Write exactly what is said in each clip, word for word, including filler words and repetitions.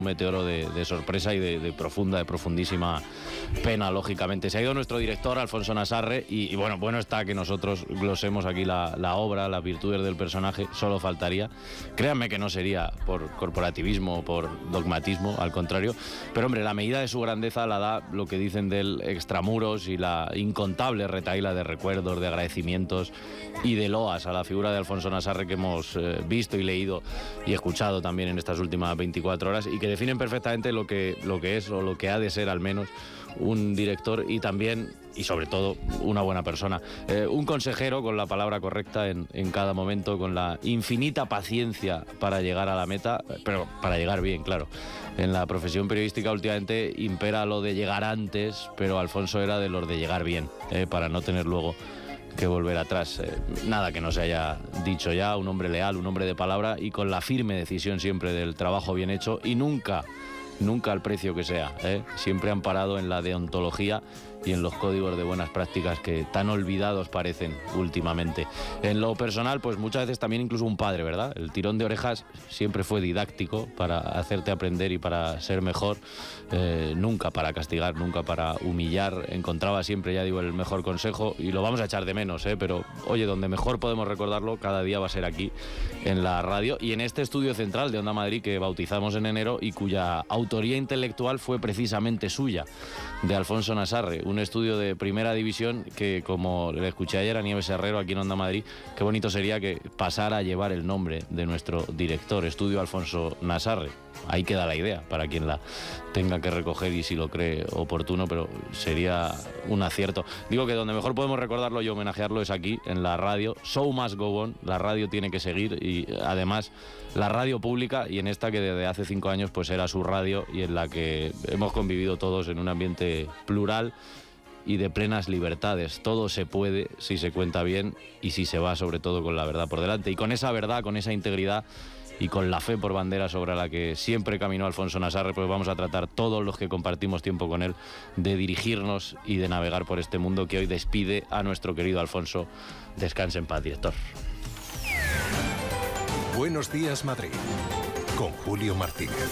meteoro de, de sorpresa y de, de profunda, de profundísima pena, lógicamente. Se ha ido nuestro director, Alfonso Nassarre, y, y bueno, bueno está que nosotros glosemos aquí la, la obra, las virtudes del personaje, solo faltaría. Créanme que no sería por corporativismo o por dogmatismo, al contrario, pero hombre, la medida de su grandeza la da lo que dicen del extramuros y la incontable retahíla de recuerdos, de agradecimientos y de loas a la figura de Alfonso Nassarre que hemos eh, visto y leído y escuchado también en estas últimas veinticuatro horas, y que definen perfectamente lo que, lo que es o lo que ha de ser al menos un director y también y sobre todo una buena persona, eh, un consejero con la palabra correcta en, en cada momento, con la infinita paciencia para llegar a la meta, pero para llegar bien, claro. En la profesión periodística últimamente impera lo de llegar antes, pero Alfonso era de los de llegar bien, eh, para no tener luego que volver atrás. Eh, nada que no se haya dicho ya, un hombre leal, un hombre de palabra y con la firme decisión siempre del trabajo bien hecho y nunca, nunca al precio que sea, ¿eh? Siempre amparado en la deontología y en los códigos de buenas prácticas que tan olvidados parecen últimamente. En lo personal, pues muchas veces también incluso un padre, ¿verdad? El tirón de orejas siempre fue didáctico para hacerte aprender y para ser mejor, eh, nunca para castigar, nunca para humillar. Encontraba siempre, ya digo, el mejor consejo y lo vamos a echar de menos, ¿eh? Pero oye, donde mejor podemos recordarlo cada día va a ser aquí en la radio y en este estudio central de Onda Madrid que bautizamos en enero y cuya autoría intelectual fue precisamente suya, de Alfonso Nassarre. Un estudio de primera división que, como le escuché ayer a Nieves Herrero aquí en Onda Madrid, qué bonito sería que pasara a llevar el nombre de nuestro director, Estudio Alfonso Nassarre. Ahí queda la idea para quien la tenga que recoger y si lo cree oportuno, pero sería un acierto. Digo que donde mejor podemos recordarlo y homenajearlo es aquí, en la radio. Show must go on, la radio tiene que seguir y además la radio pública, y en esta que desde hace cinco años pues era su radio y en la que hemos convivido todos en un ambiente plural y de plenas libertades. Todo se puede si se cuenta bien y si se va sobre todo con la verdad por delante. Y con esa verdad, con esa integridad y con la fe por bandera sobre la que siempre caminó Alfonso Nassarre, pues vamos a tratar todos los que compartimos tiempo con él de dirigirnos y de navegar por este mundo que hoy despide a nuestro querido Alfonso. Descanse en paz, director. Buenos días, Madrid, con Julio Martínez.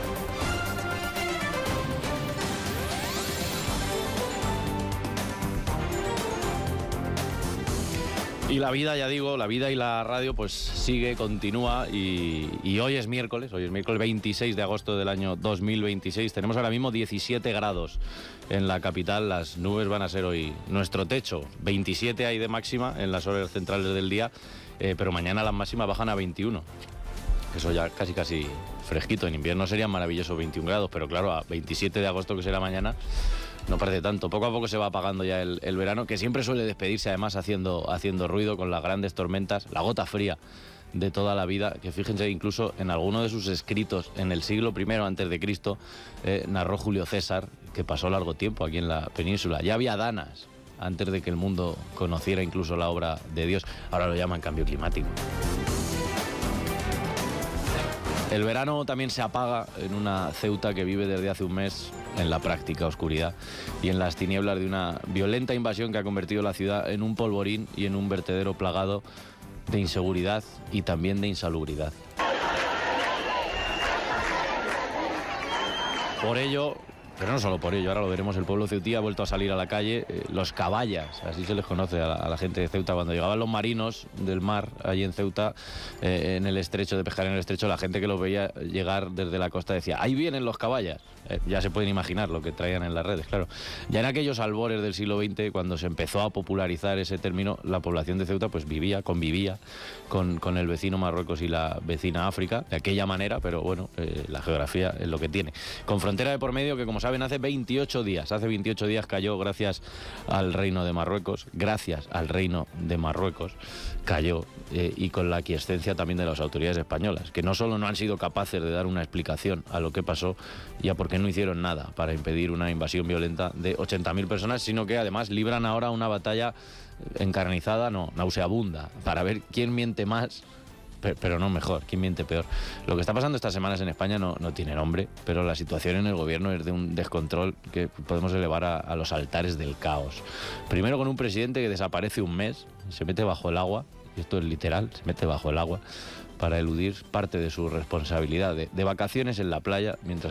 Y la vida, ya digo, la vida y la radio pues sigue, continúa y, y hoy es miércoles, hoy es miércoles veintiséis de agosto del año dos mil veintiséis. Tenemos ahora mismo diecisiete grados en la capital, las nubes van a ser hoy nuestro techo. veintisiete hay de máxima en las horas centrales del día, eh, pero mañana las máximas bajan a veintiuno. Eso ya casi casi fresquito. En invierno serían maravillosos veintiún grados, pero claro, a veintisiete de agosto que será mañana no parece tanto. Poco a poco se va apagando ya el, el verano, que siempre suele despedirse además haciendo, haciendo ruido con las grandes tormentas, la gota fría de toda la vida, que fíjense, incluso en alguno de sus escritos en el siglo primero antes de Cristo, eh, narró Julio César, que pasó largo tiempo aquí en la península. Ya había danas antes de que el mundo conociera incluso la obra de Dios. Ahora lo llaman cambio climático. El verano también se apaga en una Ceuta que vive desde hace un mes en la práctica oscuridad y en las tinieblas de una violenta invasión que ha convertido la ciudad en un polvorín y en un vertedero plagado de inseguridad y también de insalubridad. Por ello, pero no solo por ello, ahora lo veremos, el pueblo ceutí ha vuelto a salir a la calle, eh, los caballas, así se les conoce a la, a la gente de Ceuta. Cuando llegaban los marinos del mar allí en Ceuta, eh, en el estrecho, de pescar en el estrecho, la gente que los veía llegar desde la costa decía, ahí vienen los caballas. Eh, ya se pueden imaginar lo que traían en las redes, claro. Ya en aquellos albores del siglo veinte, cuando se empezó a popularizar ese término, la población de Ceuta pues vivía, convivía con, con el vecino Marruecos y la vecina África, de aquella manera, pero bueno, eh, la geografía es lo que tiene. Con frontera de por medio que, como saben, hace veintiocho días, hace veintiocho días cayó gracias al Reino de Marruecos, gracias al Reino de Marruecos cayó, eh, y con la aquiescencia también de las autoridades españolas, que no solo no han sido capaces de dar una explicación a lo que pasó y a por qué no hicieron nada para impedir una invasión violenta de ochenta mil personas, sino que además libran ahora una batalla encarnizada, no, nauseabunda, para ver quién miente más, pero no mejor, quién miente peor. Lo que está pasando estas semanas en España no, no tiene nombre, pero la situación en el gobierno es de un descontrol que podemos elevar a, a los altares del caos. Primero con un presidente que desaparece un mes, se mete bajo el agua, y esto es literal, se mete bajo el agua para eludir parte de su responsabilidad de, de vacaciones en la playa mientras